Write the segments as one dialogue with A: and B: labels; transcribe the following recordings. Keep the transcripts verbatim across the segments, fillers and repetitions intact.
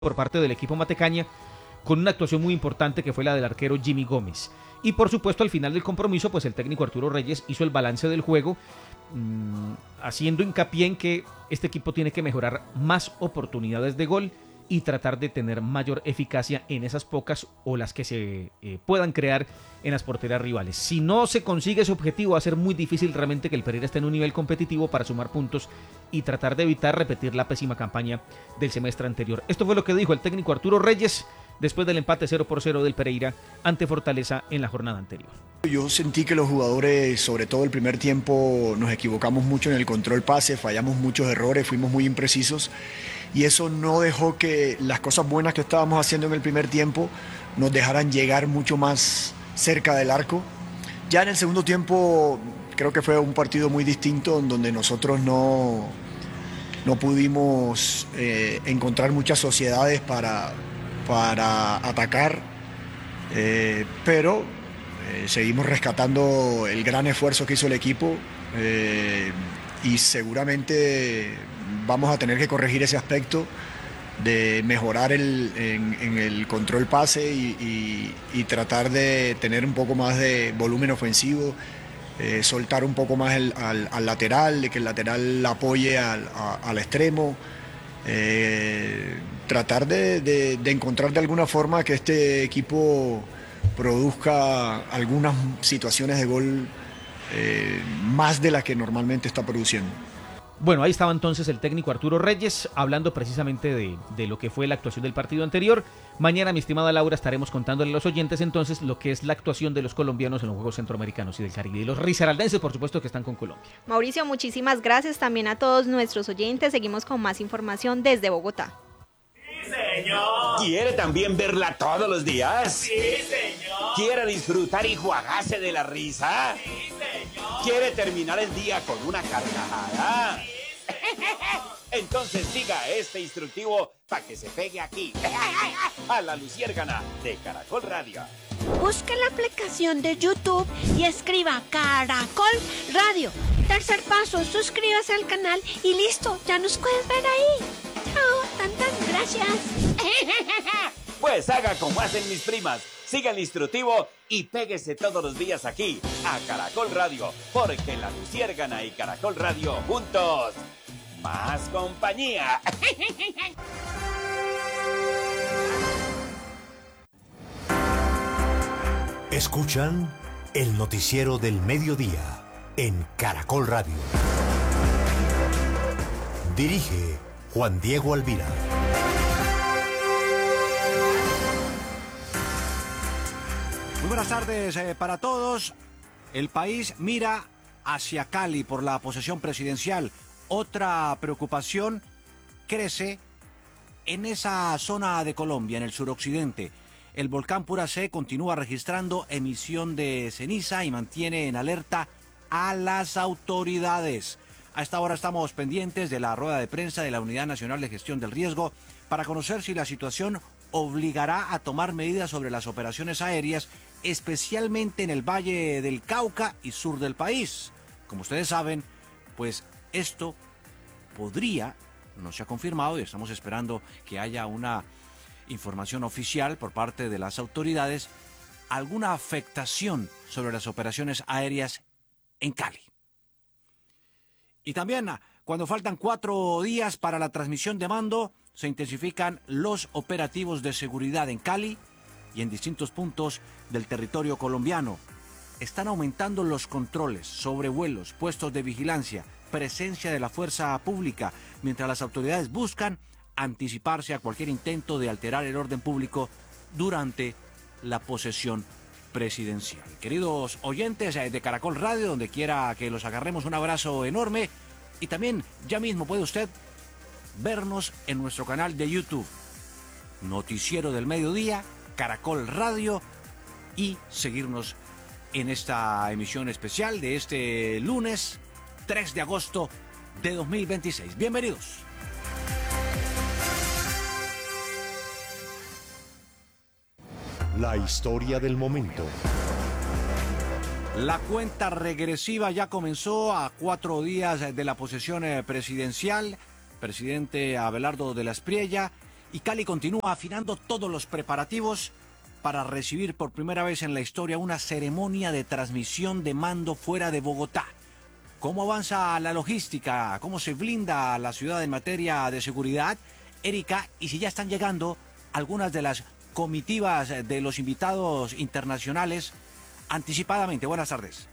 A: por parte del equipo Matecaña, con una actuación muy importante que fue la del arquero Jimmy Gómez. Y por supuesto al final del compromiso pues el técnico Arturo Reyes hizo el balance del juego, mmm, haciendo hincapié en que este equipo tiene que mejorar más oportunidades de gol y tratar de tener mayor eficacia en esas pocas o las que se eh, puedan crear en las porterías rivales. Si no se consigue ese objetivo va a ser muy difícil realmente que el Pereira esté en un nivel competitivo para sumar puntos y tratar de evitar repetir la pésima campaña del semestre anterior. Esto fue lo que dijo el técnico Arturo Reyes después del empate cero por cero del Pereira ante Fortaleza en la jornada anterior.
B: Yo sentí que los jugadores, sobre todo el primer tiempo, nos equivocamos mucho en el control pase, fallamos muchos errores, fuimos muy imprecisos y eso no dejó que las cosas buenas que estábamos haciendo en el primer tiempo nos dejaran llegar mucho más cerca del arco. Ya en el segundo tiempo creo que fue un partido muy distinto en donde nosotros no, no pudimos eh, encontrar muchas sociedades para, para atacar, eh, pero eh, seguimos rescatando el gran esfuerzo que hizo el equipo eh, y seguramente vamos a tener que corregir ese aspecto de mejorar el, en, en el control pase y, y, y tratar de tener un poco más de volumen ofensivo, eh, soltar un poco más el, al, al lateral, de que el lateral apoye al, a, al extremo, eh, tratar de, de, de encontrar de alguna forma que este equipo produzca algunas situaciones de gol eh, más de las que normalmente está produciendo.
A: Bueno, ahí estaba entonces el técnico Arturo Reyes hablando precisamente de, de lo que fue la actuación del partido anterior. Mañana, mi estimada Laura, estaremos contándole a los oyentes entonces lo que es la actuación de los colombianos en los Juegos Centroamericanos y del Caribe. Y los risaraldenses, por supuesto, que están con Colombia.
C: Mauricio, muchísimas gracias también a todos nuestros oyentes. Seguimos con más información desde Bogotá.
D: ¡Sí, señor! ¿Quiere también verla todos los días? ¡Sí, señor! ¿Quiere disfrutar y jugarse de la risa? ¡Sí, señor! ¿Quiere terminar el día con una carcajada? ¡Sí, entonces siga este instructivo para que se pegue aquí, a la Luciérgana de Caracol Radio.
E: Busque la aplicación de YouTube y escriba Caracol Radio. Tercer paso, suscríbase al canal y listo, ya nos puedes ver ahí. Chao, tantas gracias.
D: Pues haga como hacen mis primas, siga el instructivo y péguese todos los días aquí, a Caracol Radio, porque la Luciérgana y Caracol Radio juntos, más compañía.
F: Escuchan el noticiero del mediodía en Caracol Radio. Dirige Juan Diego Alvira.
G: Muy buenas tardes eh, para todos. El país mira hacia Cali por la posesión presidencial. Otra preocupación crece en esa zona de Colombia, en el suroccidente. El volcán Puracé continúa registrando emisión de ceniza y mantiene en alerta a las autoridades. A esta hora estamos pendientes de la rueda de prensa de la Unidad Nacional de Gestión del Riesgo para conocer si la situación obligará a tomar medidas sobre las operaciones aéreas, especialmente en el Valle del Cauca y sur del país. Como ustedes saben, pues esto podría, no se ha confirmado y estamos esperando que haya una información oficial por parte de las autoridades, alguna afectación sobre las operaciones aéreas en Cali. Y también, cuando faltan cuatro días para la transmisión de mando, se intensifican los operativos de seguridad en Cali y en distintos puntos del territorio colombiano. Están aumentando los controles sobre vuelos, puestos de vigilancia, presencia de la fuerza pública, mientras las autoridades buscan anticiparse a cualquier intento de alterar el orden público durante la posesión presidencial. Queridos oyentes de Caracol Radio, donde quiera que los agarremos, un abrazo enorme. Y también ya mismo puede usted vernos en nuestro canal de YouTube, Noticiero del Mediodía, Caracol Radio, y seguirnos en esta emisión especial de este lunes tres de agosto de dos mil veintiséis. Bienvenidos.
F: La historia del momento.
G: La cuenta regresiva ya comenzó a cuatro días de la posesión presidencial. Presidente Abelardo de la Espriella Y Cali continúa afinando todos los preparativos para recibir por primera vez en la historia una ceremonia de transmisión de mando fuera de Bogotá. ¿Cómo avanza la logística? ¿Cómo se blinda la ciudad en materia de seguridad? Erika, y si ya están llegando algunas de las comitivas de los invitados internacionales anticipadamente. Buenas tardes.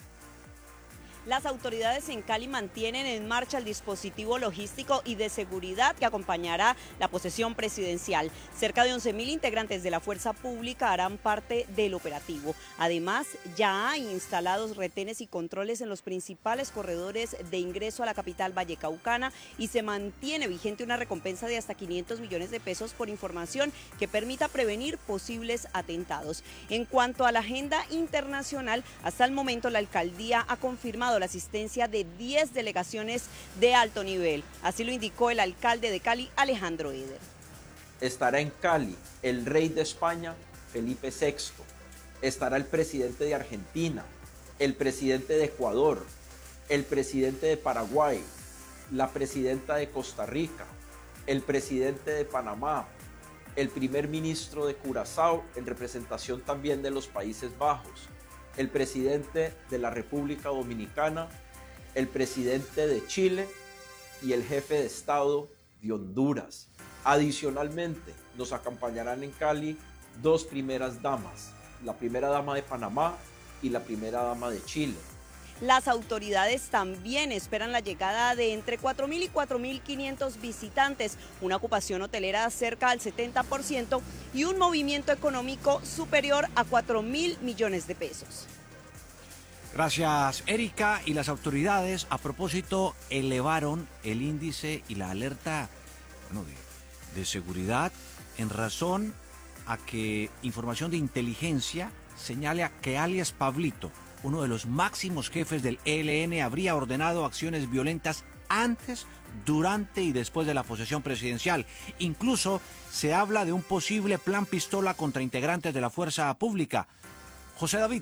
H: Las autoridades en Cali mantienen en marcha el dispositivo logístico y de seguridad que acompañará la posesión presidencial. Cerca de once mil integrantes de la fuerza pública harán parte del operativo. Además, ya hay instalados retenes y controles en los principales corredores de ingreso a la capital vallecaucana y se mantiene vigente una recompensa de hasta quinientos millones de pesos por información que permita prevenir posibles atentados. En cuanto a la agenda internacional, hasta el momento la alcaldía ha confirmado la asistencia de diez delegaciones de alto nivel. Así lo indicó el alcalde de Cali, Alejandro Eder.
I: Estará en Cali el rey de España, Felipe sexto. Estará el presidente de Argentina, el presidente de Ecuador, el presidente de Paraguay, la presidenta de Costa Rica, el presidente de Panamá, el primer ministro de Curazao, en representación también de los Países Bajos, el presidente de la República Dominicana, el presidente de Chile y el jefe de Estado de Honduras. Adicionalmente, nos acompañarán en Cali dos primeras damas, la primera dama de Panamá y la primera dama de Chile.
H: Las autoridades también esperan la llegada de entre cuatro mil y cuatro mil quinientos visitantes, una ocupación hotelera cerca al setenta por ciento y un movimiento económico superior a cuatro mil millones de pesos.
G: Gracias, Erika. Y las autoridades, a propósito, elevaron el índice y la alerta bueno, de, de seguridad en razón a que información de inteligencia señala que alias Pablito, uno de los máximos jefes del E L N, habría ordenado acciones violentas antes, durante y después de la posesión presidencial. Incluso se habla de un posible plan pistola contra integrantes de la fuerza pública. José David.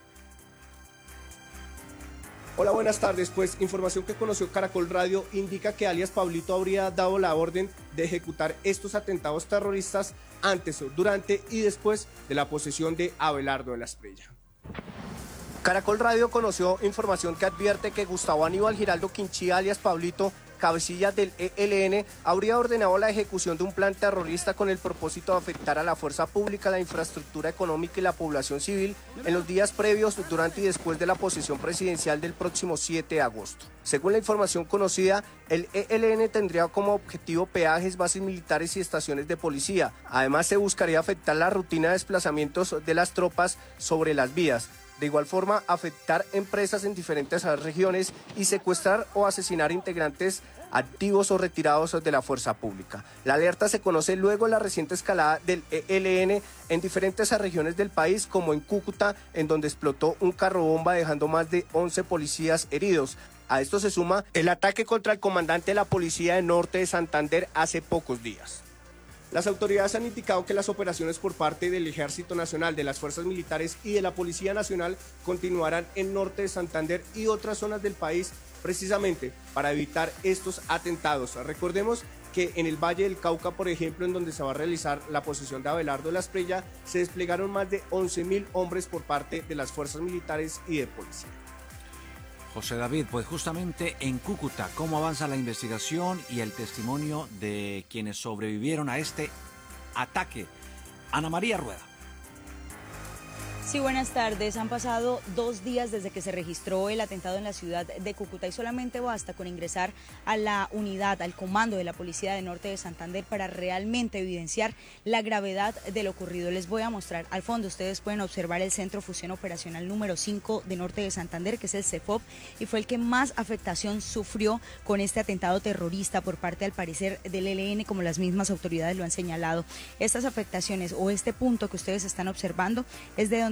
J: Hola, buenas tardes. Pues información que conoció Caracol Radio indica que alias Pablito habría dado la orden de ejecutar estos atentados terroristas antes, durante y después de la posesión de Abelardo de la Espriella. Caracol Radio conoció información que advierte que Gustavo Aníbal Giraldo Quinchía, alias Pablito, cabecilla del E L N, habría ordenado la ejecución de un plan terrorista con el propósito de afectar a la fuerza pública, la infraestructura económica y la población civil en los días previos, durante y después de la posesión presidencial del próximo siete de agosto. Según la información conocida, el E L N tendría como objetivo peajes, bases militares y estaciones de policía. Además, se buscaría afectar la rutina de desplazamientos de las tropas sobre las vías. De igual forma, afectar empresas en diferentes regiones y secuestrar o asesinar integrantes activos o retirados de la fuerza pública. La alerta se conoce luego de la reciente escalada del E L N en diferentes regiones del país, como en Cúcuta, en donde explotó un carro bomba dejando más de once policías heridos. A esto se suma el ataque contra el comandante de la Policía de Norte de Santander hace pocos días. Las autoridades han indicado que las operaciones por parte del Ejército Nacional, de las Fuerzas Militares y de la Policía Nacional continuarán en Norte de Santander y otras zonas del país, precisamente para evitar estos atentados. Recordemos que en el Valle del Cauca, por ejemplo, en donde se va a realizar la posesión de Abelardo de la Espriella, se desplegaron más de once mil hombres por parte de las Fuerzas Militares y de Policía.
G: José David, pues justamente en Cúcuta, ¿cómo avanza la investigación y el testimonio de quienes sobrevivieron a este ataque? Ana María Rueda.
K: Sí, buenas tardes. Han pasado dos días desde que se registró el atentado en la ciudad de Cúcuta y solamente basta con ingresar a la unidad, al comando de la Policía de Norte de Santander para realmente evidenciar la gravedad de lo ocurrido. Les voy a mostrar al fondo, ustedes pueden observar el Centro Fusión Operacional número cinco de Norte de Santander, que es el CEFOP, y fue el que más afectación sufrió con este atentado terrorista por parte, al parecer, del E L N, como las mismas autoridades lo han señalado. Estas afectaciones o este punto que ustedes están observando es de donde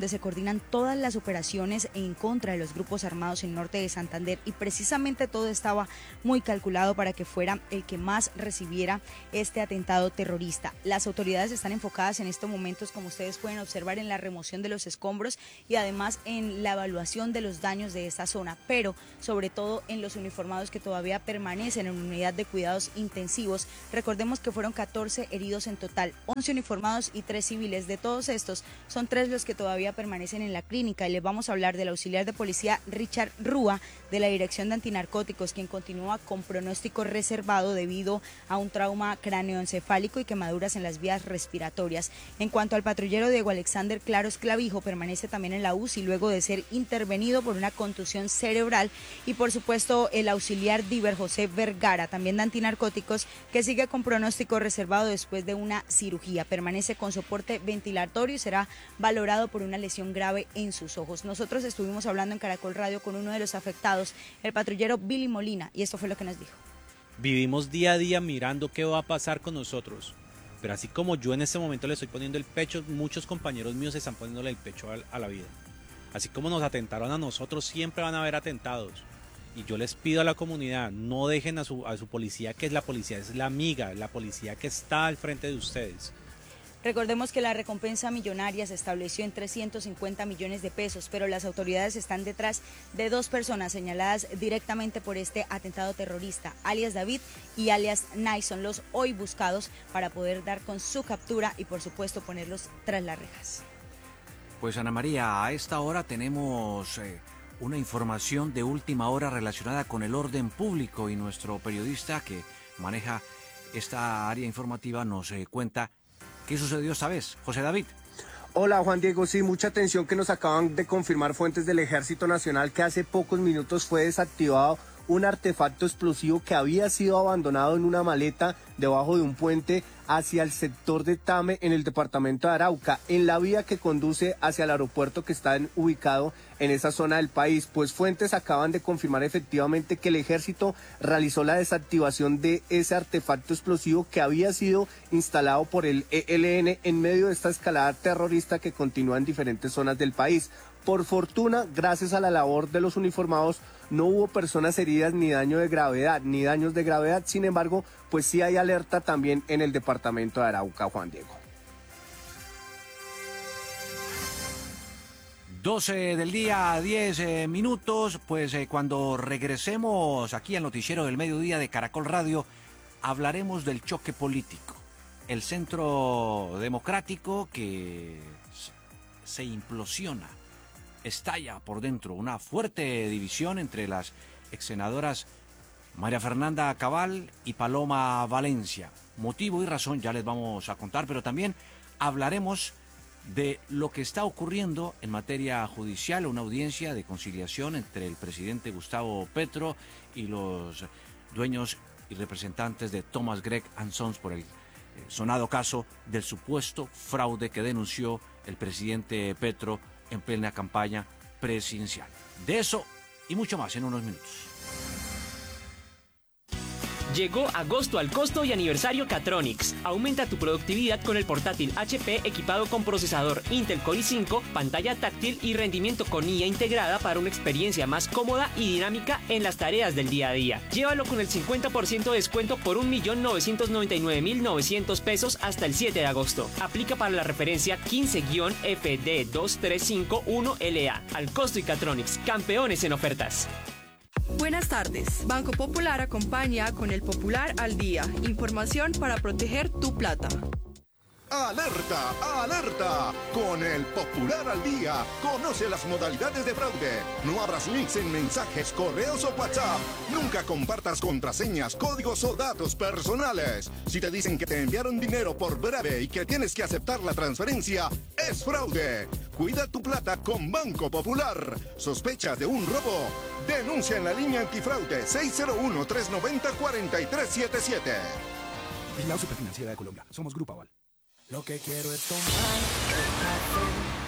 K: donde se coordinan todas las operaciones en contra de los grupos armados en el norte de Santander, y precisamente todo estaba muy calculado para que fuera el que más recibiera este atentado terrorista. Las autoridades están enfocadas en estos momentos, como ustedes pueden observar, en la remoción de los escombros y además en la evaluación de los daños de esta zona, pero sobre todo en los uniformados que todavía permanecen en unidad de cuidados intensivos. Recordemos que fueron catorce heridos en total, once uniformados y tres civiles. De todos estos, son tres los que todavía permanecen en la clínica, y les vamos a hablar del auxiliar de policía Richard Rúa, de la Dirección de Antinarcóticos, quien continúa con pronóstico reservado debido a un trauma cráneoencefálico y quemaduras en las vías respiratorias. En cuanto al patrullero Diego Alexander Claros Clavijo, permanece también en la U C I luego de ser intervenido por una contusión cerebral, y por supuesto el auxiliar Diver José Vergara, también de Antinarcóticos, que sigue con pronóstico reservado después de una cirugía. Permanece con soporte ventilatorio y será valorado por una lesión grave en sus ojos. Nosotros estuvimos hablando en Caracol Radio con uno de los afectados, el patrullero Billy Molina, y esto fue lo que nos dijo.
L: Vivimos día a día mirando qué va a pasar con nosotros, pero así como yo en este momento le estoy poniendo el pecho, muchos compañeros míos están poniéndole el pecho a, a la vida. Así como nos atentaron a nosotros, siempre van a haber atentados. Y yo les pido a la comunidad, no dejen a su, a su policía, que es la policía, es la amiga, la policía que está al frente de ustedes.
K: Recordemos que la recompensa millonaria se estableció en trescientos cincuenta millones de pesos, pero las autoridades están detrás de dos personas señaladas directamente por este atentado terrorista, alias David y alias Naison, los hoy buscados para poder dar con su captura y por supuesto ponerlos tras las rejas.
G: Pues Ana María, a esta hora tenemos eh, una información de última hora relacionada con el orden público, y nuestro periodista que maneja esta área informativa nos eh, cuenta qué sucedió esta vez. José David.
J: Hola Juan Diego, sí, mucha atención que nos acaban de confirmar fuentes del Ejército Nacional que hace pocos minutos fue desactivado un artefacto explosivo que había sido abandonado en una maleta debajo de un puente hacia el sector de Tame en el departamento de Arauca, en la vía que conduce hacia el aeropuerto que está en, ubicado en esa zona del país. Pues fuentes acaban de confirmar efectivamente que el ejército realizó la desactivación de ese artefacto explosivo que había sido instalado por el E L N en medio de esta escalada terrorista que continúa en diferentes zonas del país. Por fortuna, gracias a la labor de los uniformados, no hubo personas heridas ni daño de gravedad, ni daños de gravedad. Sin embargo, pues sí hay alerta también en el departamento de Arauca, Juan Diego.
G: doce del día, diez eh, minutos, pues eh, cuando regresemos aquí al noticiero del mediodía de Caracol Radio, hablaremos del choque político. El centro democrático que se implosiona, estalla por dentro, una fuerte división entre las exsenadoras María Fernanda Cabal y Paloma Valencia. Motivo y razón ya les vamos a contar, pero también hablaremos de lo que está ocurriendo en materia judicial, una audiencia de conciliación entre el presidente Gustavo Petro y los dueños y representantes de Thomas Gregg and Sons por el sonado caso del supuesto fraude que denunció el presidente Petro en plena campaña presidencial. De eso y mucho más en unos minutos.
M: Llegó agosto al costo y aniversario Catronics. Aumenta tu productividad con el portátil H P equipado con procesador Intel Core i cinco, pantalla táctil y rendimiento con I A integrada para una experiencia más cómoda y dinámica en las tareas del día a día. Llévalo con el cincuenta por ciento de descuento por un millón novecientos noventa y nueve mil novecientos pesos hasta el siete de agosto. Aplica para la referencia quince F D dos tres cinco uno L A. Al costo y Catronics, campeones en ofertas.
N: Buenas tardes. Banco Popular acompaña con el Popular al Día. Información para proteger tu plata.
O: ¡Alerta! ¡Alerta! Con el Popular al Día, conoce las modalidades de fraude. No abras links en mensajes, correos o WhatsApp. Nunca compartas contraseñas, códigos o datos personales. Si te dicen que te enviaron dinero por breve y que tienes que aceptar la transferencia, es fraude. Cuida tu plata con Banco Popular. ¿Sospechas de un robo? Denuncia en la línea antifraude seis cero uno, tres nueve cero, cuatro tres siete siete.
P: Vigilado Superfinanciera de Colombia. Somos Grupo Aval. Lo que quiero es tomar